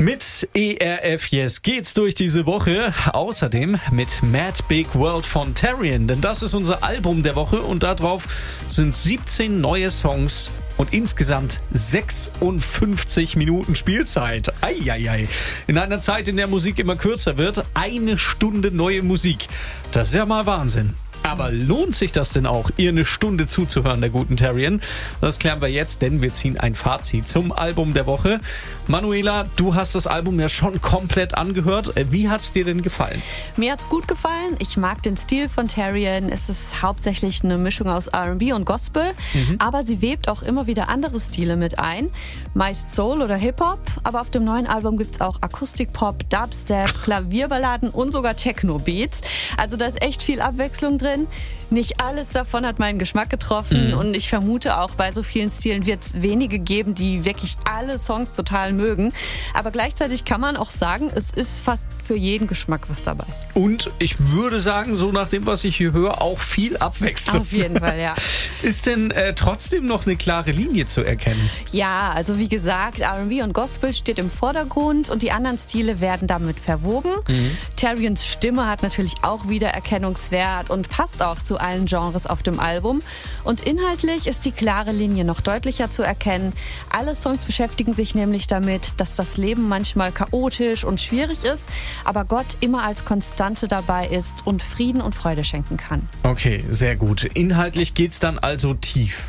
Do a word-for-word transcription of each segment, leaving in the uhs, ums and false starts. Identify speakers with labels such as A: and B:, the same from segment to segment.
A: Mit E R F Yes geht's durch diese Woche. Außerdem mit Mad Big World von Tarion, denn das ist unser Album der Woche und darauf sind siebzehn neue Songs und insgesamt sechsundfünfzig Minuten Spielzeit. Eieiei. In einer Zeit, in der Musik immer kürzer wird, eine Stunde neue Musik. Das ist ja mal Wahnsinn. Aber lohnt sich das denn auch, ihr eine Stunde zuzuhören, der guten Tarion? Das klären wir jetzt, denn wir ziehen ein Fazit zum Album der Woche. Manuela, du hast das Album ja schon komplett angehört. Wie hat's dir denn gefallen?
B: Mir hat's gut gefallen. Ich mag den Stil von Tarion. Es ist hauptsächlich eine Mischung aus R and B und Gospel, mhm. aber sie webt auch immer wieder andere Stile mit ein. Meist Soul oder Hip-Hop, aber auf dem neuen Album gibt's auch Akustik-Pop, Dubstep, Klavierballaden und sogar Techno-Beats. Also da ist echt viel Abwechslung drin. Nicht alles davon hat meinen Geschmack getroffen mhm. und ich vermute auch, bei so vielen Stilen wird es wenige geben, die wirklich alle Songs total mögen. Aber gleichzeitig kann man auch sagen, es ist fast für jeden Geschmack was dabei.
A: Und ich würde sagen, so nach dem, was ich hier höre, auch viel Abwechslung.
B: Auf jeden Fall, ja.
A: Ist denn äh, trotzdem noch eine klare Linie zu erkennen?
B: Ja, also wie gesagt, R and B und Gospel steht im Vordergrund und die anderen Stile werden damit verwoben. Mhm. Tarions Stimme hat natürlich auch Wiedererkennungswert und passt auch zu allen Genres auf dem Album. Und inhaltlich ist die klare Linie noch deutlicher zu erkennen. Alle Songs beschäftigen sich nämlich damit, dass das Leben manchmal chaotisch und schwierig ist, aber Gott immer als Konstante dabei ist und Frieden und Freude schenken kann.
A: Okay, sehr gut. Inhaltlich geht's dann also tief.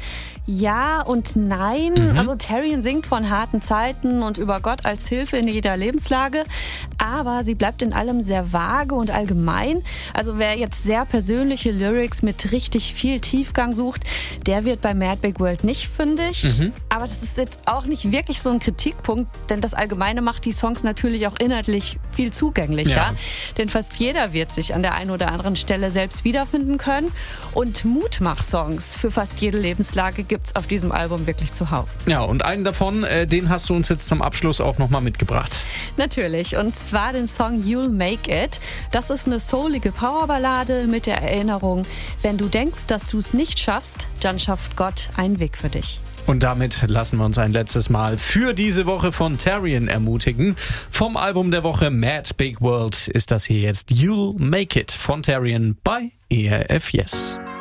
B: Ja und nein. Mhm. Also Tarion singt von harten Zeiten und über Gott als Hilfe in jeder Lebenslage, aber sie bleibt in allem sehr vage und allgemein. Also wer jetzt sehr persönliche Lyrics mit richtig viel Tiefgang sucht, der wird bei Mad Big World nicht fündig. Mhm. Aber das ist jetzt auch nicht wirklich so ein Kritikpunkt, denn das Allgemeine macht die Songs natürlich auch inhaltlich viel zugänglicher. Ja. Denn fast jeder wird sich an der einen oder anderen Stelle selbst wiederfinden können. Und Mutmach-Songs für fast jede Lebenslage gibt's auf diesem Album wirklich zuhauf.
A: Ja, und einen davon, äh, den hast du uns jetzt zum Abschluss auch nochmal mitgebracht.
B: Natürlich, und zwar den Song You'll Make It. Das ist eine soulige Powerballade mit der Erinnerung, wenn du denkst, dass du es nicht schaffst, dann schafft Gott einen Weg für dich.
A: Und damit lassen wir uns ein letztes Mal für diese Woche von Tarion ermutigen. Vom Album der Woche Mad Big World ist das hier jetzt You'll Make It von Tarion bei E R F Yes.